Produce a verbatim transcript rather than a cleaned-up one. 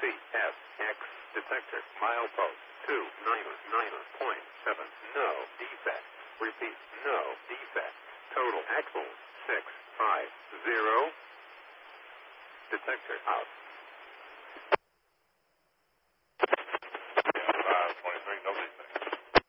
C S X detector milepost two nine nine point seven. No defect. Repeat, no defect. Total axle six five zero. Detector out.